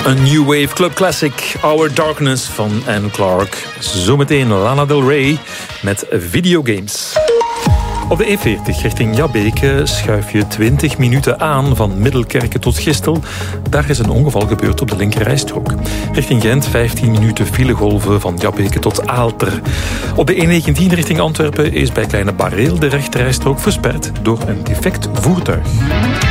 Een New Wave Club Classic, Our Darkness van Anne Clark. Zometeen Lana Del Rey met Videogames. Op de E40 richting Jabbeke schuif je 20 minuten aan van Middelkerke tot Gistel. Daar is een ongeval gebeurd op de linkerrijstrook. Richting Gent 15 minuten filegolven van Jabbeke tot Aalter. Op de E19 richting Antwerpen is bij Kleine Barreel de rechterrijstrook versperd door een defect voertuig.